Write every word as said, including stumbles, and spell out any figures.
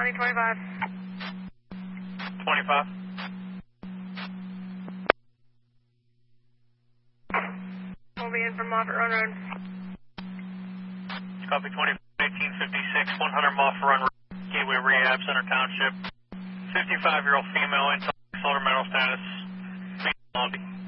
twenty twenty-five. twenty-five. We'll be in from Moffett Run Road. Copy twenty, eighteen fifty-six, one hundred Moffett Run Road, Gateway Rehab, Center Township. fifty-five-year-old female, intoxicated, mental status, lobby.